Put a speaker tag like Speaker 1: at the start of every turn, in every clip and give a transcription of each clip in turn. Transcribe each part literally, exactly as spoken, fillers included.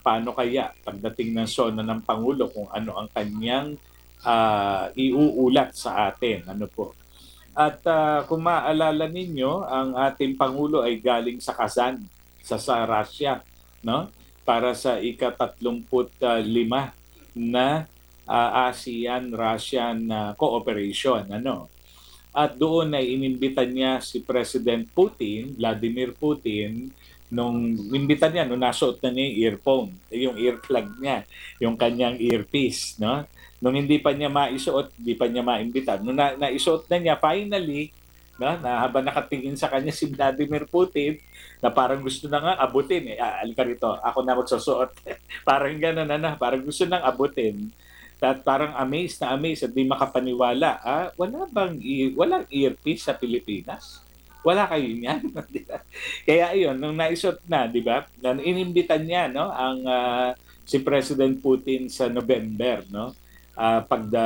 Speaker 1: paano kaya pagdating ng SONA ng Pangulo kung ano ang kanyang uh, iuulat sa atin. Ano po? At uh, kung maaalala ninyo, ang ating Pangulo ay galing sa Kazan, sa, sa Russia, no? Para sa ika-tatlumput lima na uh, ASEAN-Russian uh, cooperation. Ano? At doon ay inimbitan niya si President Putin, Vladimir Putin, nung inimbitan niya, nung nasuot na niya yung earphone, yung earplug niya, yung kanyang earpiece, no? Nung hindi pa niya maisuot, hindi pa niya maimbitan. Nung na, naisuot na niya, finally, no, na habang nakatingin sa kanya si Vladimir Putin, na parang gusto na nga abutin, eh, ah, alika rito, ako na magsusuot. Parang gano'n na na, parang gusto nang abutin. At parang amazed na amazed at di makapaniwala. Ah, wala bang e- walang earpiece sa Pilipinas? Wala kayo niyan. Di ba? Kaya ayun, nung naisot na, di ba? na- Inimbitan niya no ang ah, si President Putin sa November, no? Ah, pagda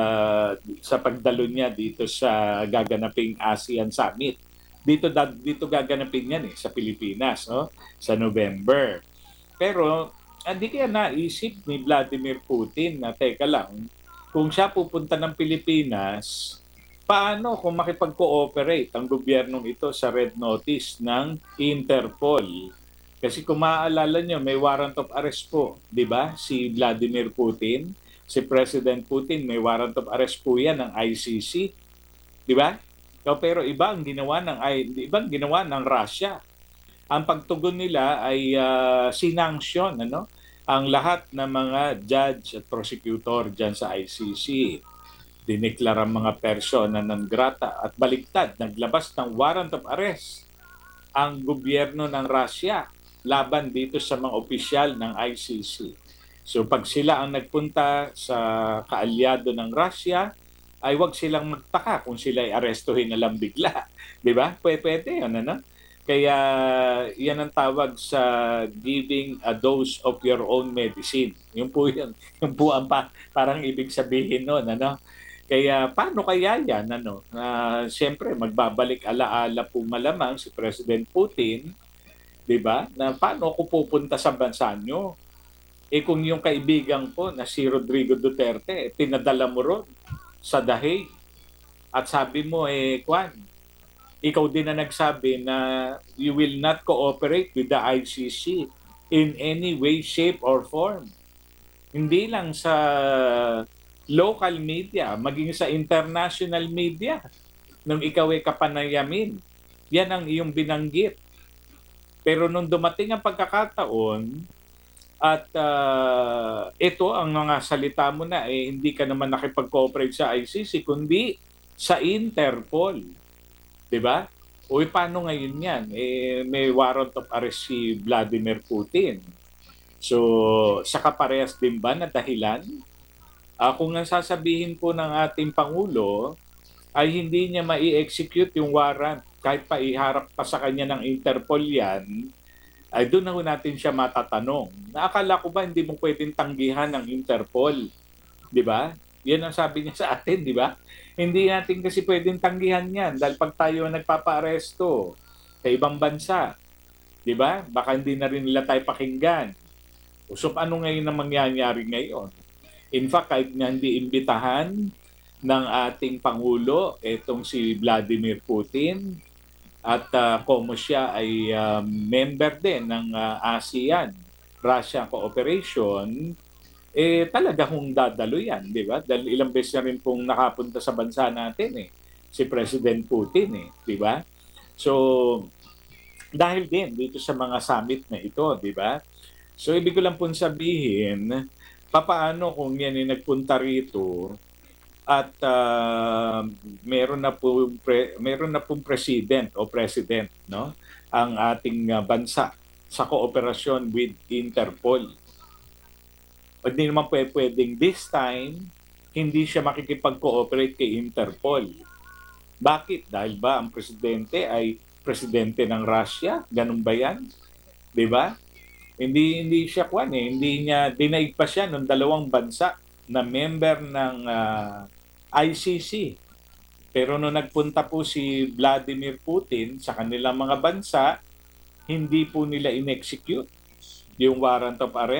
Speaker 1: sa pagdalo niya dito sa gaganaping ASEAN Summit. Dito da, dito gaganapin yan eh sa Pilipinas, no? Sa November. Pero hindi kaya naisip ni Vladimir Putin na teka lang, kung siya pupunta ng Pilipinas, paano kung makipag-cooperate ang gobyernong ito sa red notice ng Interpol? Kasi kung maaalala nyo, may warrant of arrest po, di ba? Si Vladimir Putin, si President Putin, may warrant of arrest po yan ng I C C, di ba? Pero iba ang ginawa ng ibang ginawa ng Russia. Ang pagtugon nila ay uh, sinanksyon ano ang lahat ng mga judge at prosecutor diyan sa I C C. Dineklara mga persona non grata at baliktad naglabas ng warrant of arrest ang gobyerno ng Russia laban dito sa mga opisyal ng I C C. So pag sila ang nagpunta sa kaalyado ng Russia, ay wag silang magtaka kung sila ay arestuhin na lang bigla. Di ba? Pwede yun, ano? Kaya yan ang tawag sa giving a dose of your own medicine. Yung po yun. Yung po ang pa, parang ibig sabihin nun. Ano? Kaya paano kaya yan? Ano? Uh, Siyempre, magbabalik alaala po malamang si President Putin, di ba? Na paano ako pupunta sa bansa nyo? Eh kung yung kaibigan ko na si Rodrigo Duterte, eh, pinadala mo ron sa Dahig. At sabi mo, eh, Kwan, ikaw din na nagsabi na you will not cooperate with the I C C in any way, shape, or form. Hindi lang sa local media, maging sa international media, nung ikaw ay kapanayamin. Yan ang iyong binanggit. Pero nung dumating ang pagkakataon, at uh, ito ang mga salita mo na, eh, hindi ka naman nakipag-cooperate sa I C C, kundi sa Interpol. Diba? Uy, paano ngayon yan? Eh, may warrant of arrest si Vladimir Putin. So, sa kaparehas din ba na dahilan? Uh, kung ang sasabihin po ng ating Pangulo ay hindi niya mai-execute yung warrant kahit pa iharap pa sa kanya ng Interpol yan, ay doon na natin siya matatanong. Naakala ko ba hindi mo pwedeng tanggihan ng Interpol? Di ba? Yan ang sabi niya sa atin, di ba? Hindi natin kasi pwedeng tanggihan yan dahil pag tayo nagpapa-aresto sa ibang bansa, di ba? Baka hindi na rin nila tayo pakinggan. So ano ngayon ang mangyayari ngayon? In fact, kahit nga hindi imbitahan ng ating Pangulo, itong si Vladimir Putin, at uh, como siya ay uh, member din ng uh, ASEAN, Russia Cooperation, eh talaga kung dadalo yan, di ba? Dahil ilang beses na rin pong nakapunta sa bansa natin eh, si President Putin eh, di ba? So, dahil din dito sa mga summit na ito, di ba? So, ibig ko lang pong sabihin, papaano kung yan ay nagpunta rito at uh, meron na po pre, meron na pong president o president, no? Ang ating uh, bansa sa kooperasyon with Interpol. Hindi naman pwedeng this time, hindi siya makikipag-cooperate kay Interpol. Bakit? Dahil ba ang presidente ay presidente ng Russia? Ganun ba yan? Di ba? Hindi, hindi siya kwan eh. Hindi niya, dinaig pa siya ng dalawang bansa na member ng uh, I C C. Pero nung nagpunta po si Vladimir Putin sa kanilang mga bansa, hindi po nila in-execute yung warrant of arrest